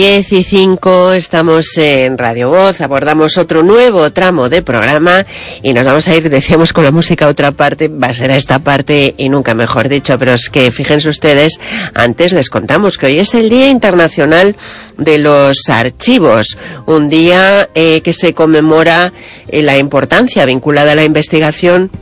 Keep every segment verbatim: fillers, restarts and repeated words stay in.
diez y cinco, estamos en Radio Voz, abordamos otro nuevo tramo de programa y nos vamos a ir, decíamos, con la música a otra parte, va a ser a esta parte y nunca mejor dicho, pero es que fíjense ustedes, antes les contamos que hoy es el Día Internacional de los Archivos, un día eh, que se conmemora eh, la importancia vinculada a la investigación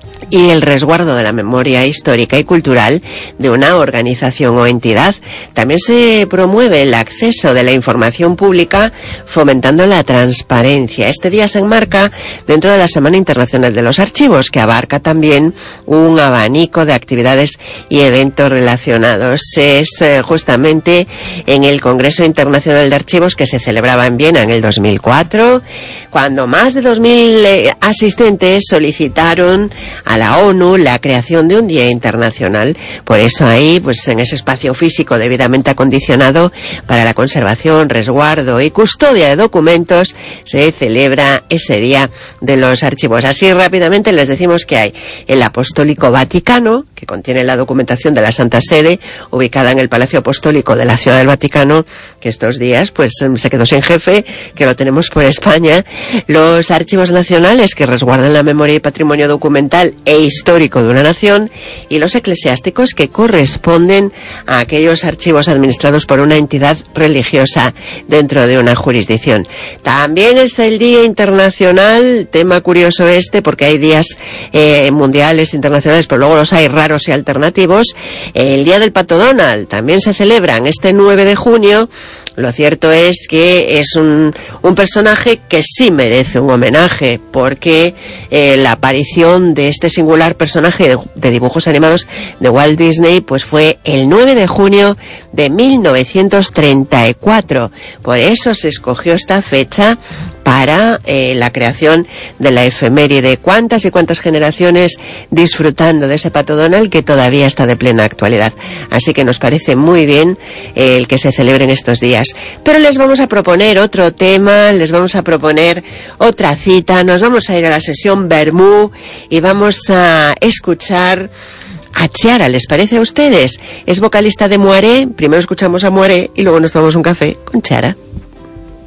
y el resguardo de la memoria histórica y cultural de una organización o entidad. También se promueve el acceso de la información pública fomentando la transparencia. Este día se enmarca dentro de la Semana Internacional de los Archivos, que abarca también un abanico de actividades y eventos relacionados. Es eh, justamente en el Congreso Internacional de Archivos que se celebraba en Viena en el dos mil cuatro, cuando más de dos mil eh, asistentes solicitaron a la ONU la creación de un día internacional. Por eso ahí, pues en ese espacio físico debidamente acondicionado para la conservación, resguardo y custodia de documentos, se celebra ese Día de los Archivos. Así rápidamente les decimos que hay el Apostólico Vaticano, que contiene la documentación de la Santa Sede, ubicada en el Palacio Apostólico de la Ciudad del Vaticano, que estos días pues se quedó sin jefe, que lo tenemos por España. Los archivos nacionales, que resguardan la memoria y patrimonio documental e histórico de una nación, y los eclesiásticos, que corresponden a aquellos archivos administrados por una entidad religiosa dentro de una jurisdicción. También es el Día Internacional, tema curioso este, porque hay días eh, mundiales, internacionales, pero luego los hay raros y alternativos. El Día del Pato Donald también se celebran este nueve de junio. Lo cierto es que es un, un personaje que sí merece un homenaje, porque eh, la aparición de este singular personaje de, de dibujos animados de Walt Disney pues fue el nueve de junio de mil novecientos treinta y cuatro. Por eso se escogió esta fecha para eh, la creación de la efeméride. Cuántas y cuántas generaciones disfrutando de ese Pato Donald que todavía está de plena actualidad. Así que nos parece muy bien eh, el que se celebren estos días. Pero les vamos a proponer otro tema, les vamos a proponer otra cita, nos vamos a ir a la sesión Bermú y vamos a escuchar a Chiara. ¿Les parece a ustedes? Es vocalista de Moaré. Primero escuchamos a Moaré y luego nos tomamos un café con Chiara.